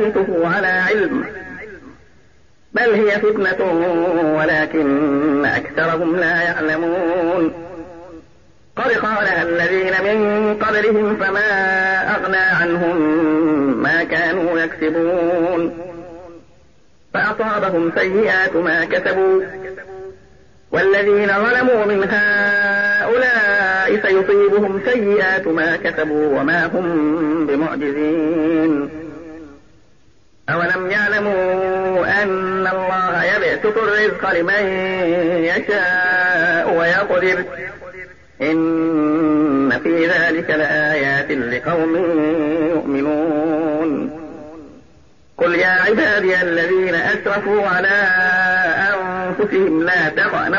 أوتيته على علم بل هي فتنة ولكن أكثرهم لا يعلمون قد قالها الذين من قبلهم فما أغنى عنهم ما كانوا يكسبون فأصابهم سيئات ما كسبوا والذين ظلموا من هؤلاء سيصيبهم سيئات ما كسبوا وما هم بمعجزين أولم يعلموا أن الله يبسط الرزق لمن يشاء ويقدر إن في ذلك لآيات لقوم يؤمنون قل يا عبادي الذين أسرفوا على أنفسهم لا تقنطوا